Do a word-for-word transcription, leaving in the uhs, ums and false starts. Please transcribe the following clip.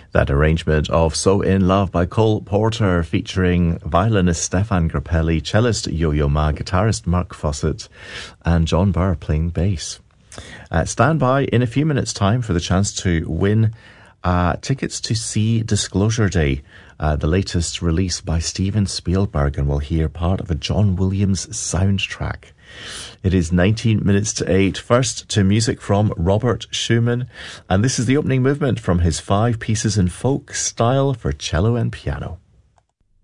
That arrangement of So In Love by Cole Porter, featuring violinist Stefan Grappelli, cellist Yo-Yo Ma, guitarist Mark Fawcett, and John Barr playing bass. Uh, stand by in a few minutes' time for the chance to win uh, tickets to see Disclosure Day, uh, the latest release by Steven Spielberg, and we'll hear part of a John Williams soundtrack. It is nineteen minutes to eight. First to music from Robert Schumann, and this is the opening movement from his five pieces in folk style for cello and piano.